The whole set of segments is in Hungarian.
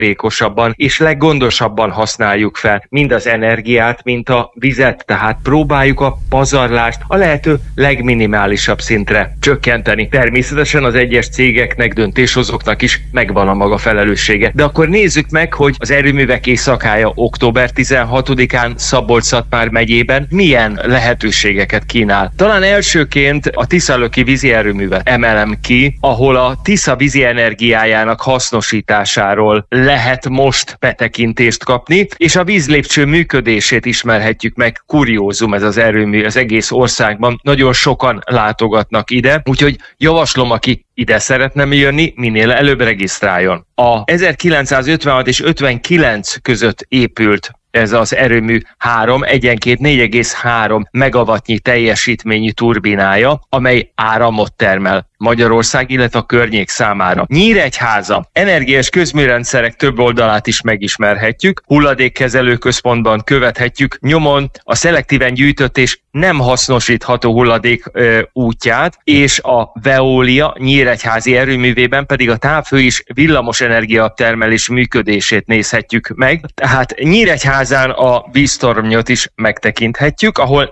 legtakarékosabban és leggondosabban használjuk fel mind az energiát, mint a vizet, tehát próbáljuk a pazarlást a lehető legminimálisabb szintre csökkenteni. Természetesen az egyes cégeknek, döntéshozóknak is megvan a maga felelőssége. De akkor nézzük meg, hogy az erőművek éjszakája október 16-án Szabolcs-Szatmár megyében milyen lehetőségeket kínál. Talán elsőként a Tiszalöki vízi erőművet emelem ki, ahol a Tisza vízi energiájának hasznosításáról lehet most betekintést kapni, és a vízlépcső működését ismerhetjük meg. Kuriózum ez az erőmű az egész országban, nagyon sokan látogatnak ide, úgyhogy javaslom, aki ide szeretne jönni, minél előbb regisztráljon. A 1956 és 59 között épült ez az erőmű egyenként 4,3 megawattnyi teljesítményű turbinája, amely áramot termel Magyarország, illetve a környék számára. Nyíregyháza energiás közműrendszerek több oldalát is megismerhetjük, hulladékkezelő központban követhetjük nyomon a szelektíven gyűjtött és nem hasznosítható hulladék útját, és a Veolia nyíregyházi erőművében pedig a távhő és villamos energiatermelés működését nézhetjük meg. Tehát Nyíregyházán a víztornyot is megtekinthetjük, ahol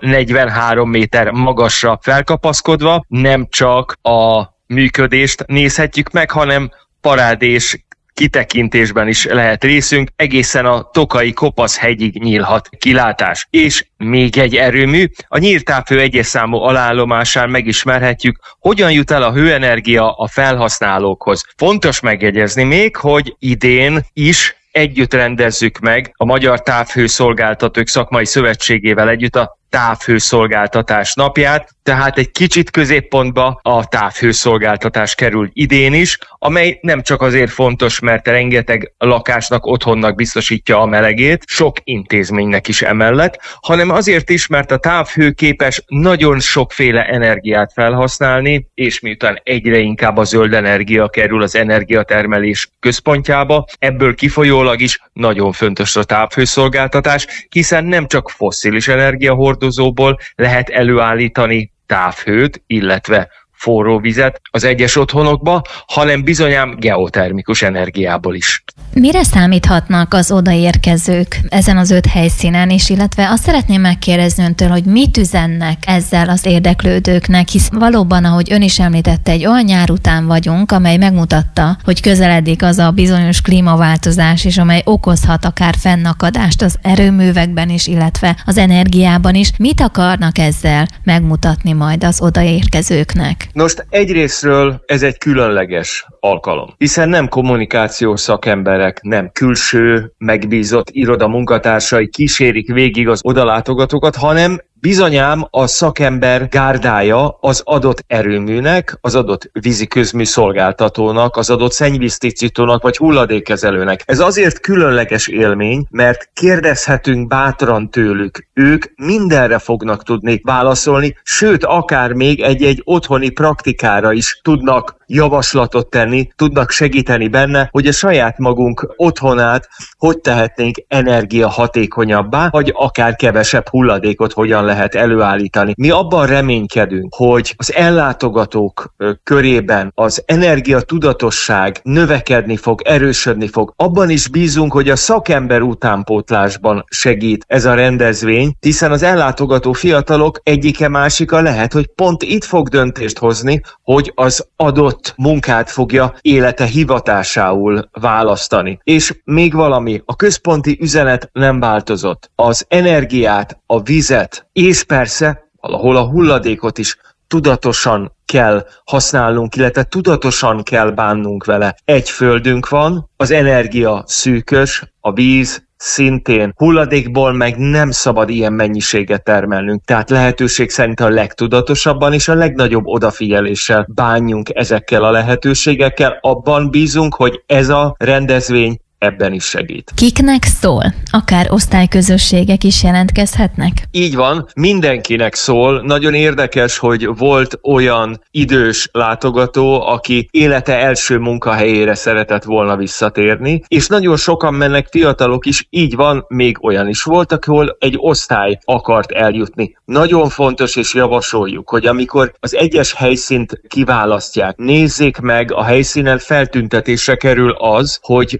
43 méter magasra felkapaszkodva nem csak a működést nézhetjük meg, hanem parádés kitekintésben is lehet részünk, egészen a Tokai Kopaszhegyig nyílhat kilátás. És még egy erőmű, a Nyírtávhő egyes számú alállomásán megismerhetjük, hogyan jut el a hőenergia a felhasználókhoz. Fontos megjegyezni még, hogy idén is együtt rendezzük meg a Magyar Távhőszolgáltatók Szakmai Szövetségével együtt a távhőszolgáltatás napját, tehát egy kicsit középpontba a távhőszolgáltatás kerül idén is, amely nem csak azért fontos, mert rengeteg lakásnak, otthonnak biztosítja a melegét, sok intézménynek is emellett, hanem azért is, mert a távhő képes nagyon sokféle energiát felhasználni, és miután egyre inkább a zöld energia kerül az energiatermelés központjába, ebből kifolyólag is nagyon fontos a távhőszolgáltatás, hiszen nem csak fosszilis energiahordozóból lehet előállítani távhőt, illetve forró vizet az egyes otthonokba, hanem bizonyám geotermikus energiából is. Mire számíthatnak az odaérkezők ezen az 5 helyszínen, és illetve azt szeretném megkérdezni öntől, hogy mit üzennek ezzel az érdeklődőknek, hisz valóban, ahogy ön is említette, egy olyan nyár után vagyunk, amely megmutatta, hogy közeledik az a bizonyos klímaváltozás is, amely okozhat akár fennakadást az erőművekben is, illetve az energiában is. Mit akarnak ezzel megmutatni majd az odaérkezőknek? Most egyrészről ez egy különleges alkalom, hiszen nem kommunikációs szakemberek, nem külső, megbízott iroda munkatársai kísérik végig az odalátogatókat, hanem bizonyám a szakember gárdája az adott erőműnek, az adott vízi közmű szolgáltatónak, az adott szennyvíztisztítónak vagy hulladékkezelőnek. Ez azért különleges élmény, mert kérdezhetünk bátran tőlük. Ők mindenre fognak tudni válaszolni, sőt, akár még egy otthoni praktikára is tudnak javaslatot tenni, tudnak segíteni benne, hogy a saját magunk otthonát hogy tehetnénk energiahatékonyabbá, vagy akár kevesebb hulladékot hogyan lehet előállítani. Mi abban reménykedünk, hogy az ellátogatók körében az energiatudatosság növekedni fog, erősödni fog. Abban is bízunk, hogy a szakember utánpótlásban segít ez a rendezvény, hiszen az ellátogató fiatalok egyike-másika lehet, hogy pont itt fog döntést hozni, hogy az adott munkát fogja élete hivatásául választani. És még valami, a központi üzenet nem változott. Az energiát, a vizet, és persze valahol a hulladékot is tudatosan kell használnunk, illetve tudatosan kell bánnunk vele. Egy földünk van, az energia szűkös, a víz szintén, hulladékból meg nem szabad ilyen mennyiséget termelnünk. Tehát lehetőség szerint a legtudatosabban és a legnagyobb odafigyeléssel bánjunk ezekkel a lehetőségekkel. Abban bízunk, hogy ez a rendezvény ebben is segít. Kiknek szól? Akár osztályközösségek is jelentkezhetnek? Így van, mindenkinek szól. Nagyon érdekes, hogy volt olyan idős látogató, aki élete első munkahelyére szeretett volna visszatérni, és nagyon sokan mennek fiatalok is, így van, még olyan is volt, ahol egy osztály akart eljutni. Nagyon fontos, és javasoljuk, hogy amikor az egyes helyszínt kiválasztják, nézzék meg, a helyszínen feltüntetésre kerül az, hogy milyen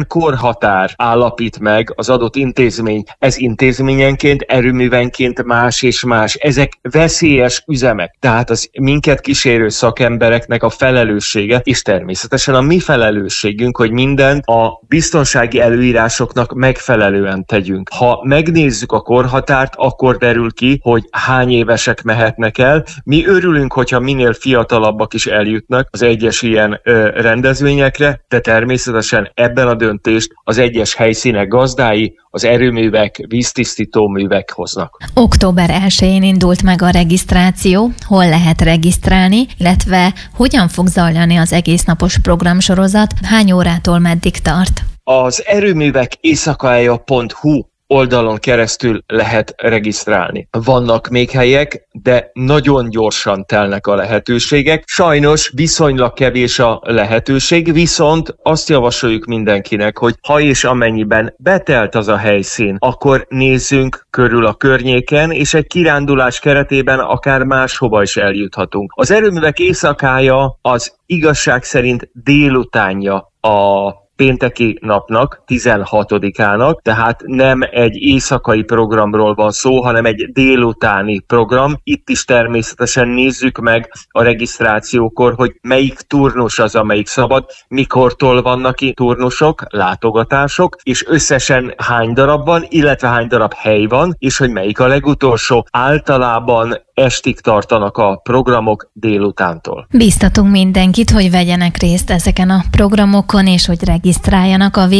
milyen korhatár állapít meg az adott intézmény. Ez intézményenként, erőművenként más és más. Ezek veszélyes üzemek. Tehát az minket kísérő szakembereknek a felelőssége, és természetesen a mi felelősségünk, hogy mindent a biztonsági előírásoknak megfelelően tegyünk. Ha megnézzük a korhatárt, akkor derül ki, hogy hány évesek mehetnek el. Mi örülünk, hogyha minél fiatalabbak is eljutnak az egyes ilyen rendezvényekre, de természetesen ebben a döntést az egyes helyszínek gazdái, az erőművek, víztisztító művek hoznak. Október 1-én indult meg a regisztráció, hol lehet regisztrálni, illetve hogyan fog zajlani az egésznapos programsorozat, hány órától meddig tart? Az erőművek éjszakája.hu oldalon keresztül lehet regisztrálni. Vannak még helyek, de nagyon gyorsan telnek a lehetőségek. Sajnos viszonylag kevés a lehetőség, viszont azt javasoljuk mindenkinek, hogy ha és amennyiben betelt az a helyszín, akkor nézzünk körül a környéken, és egy kirándulás keretében akár máshova is eljuthatunk. Az erőművek éjszakája az igazság szerint délutánja a pénteki napnak, 16-ának, tehát nem egy éjszakai programról van szó, hanem egy délutáni program. Itt is természetesen nézzük meg a regisztrációkor, hogy melyik turnus az, amelyik szabad, mikortól vannak itt turnusok, látogatások, és összesen hány darab van, illetve hány darab hely van, és hogy melyik a legutolsó. Általában estig tartanak a programok délutántól. Bíztatunk mindenkit, hogy vegyenek részt ezeken a programokon, és hogy regisztráljanak a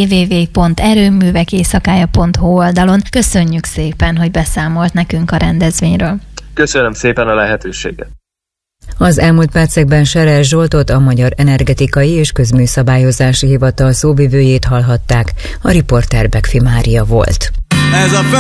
www.erőművekéjszakája.hu oldalon. Köszönjük szépen, hogy beszámolt nekünk a rendezvényről. Köszönöm szépen a lehetőséget. Az elmúlt percekben Seres Zsoltot, a Magyar Energetikai és Közműszabályozási Hivatal szóvivőjét hallhatták, a riporter Bekfi Mária volt.